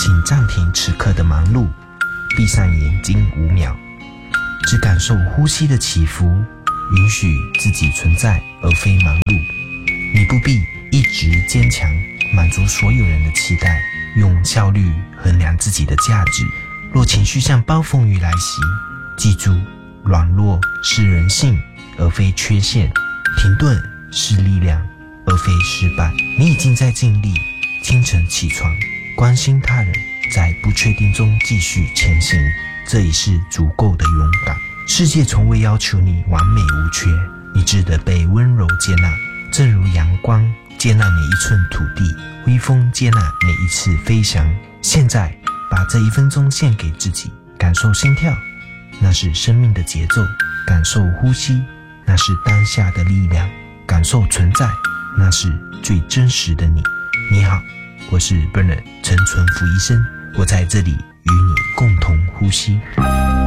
请暂停此刻的忙碌，闭上眼睛5秒，只感受呼吸的起伏，允许自己存在而非忙碌。你不必一直坚强，满足所有人的期待，用效率衡量自己的价值。若情绪像暴风雨来袭，记住，软弱是人性而非缺陷，停顿是力量而非失败。你已经在尽力，清晨起床，关心他人，在不确定中继续前行，这已是足够的勇敢。世界从未要求你完美无缺，你值得被温柔接纳，正如阳光接纳每一寸土地，微风接纳每一次飞翔。现在把这1分钟献给自己，感受心跳，那是生命的节奏；感受呼吸，那是当下的力量；感受存在，那是最真实的你。你好，我是Bernard陈纯福医生，我在这里与你共同呼吸。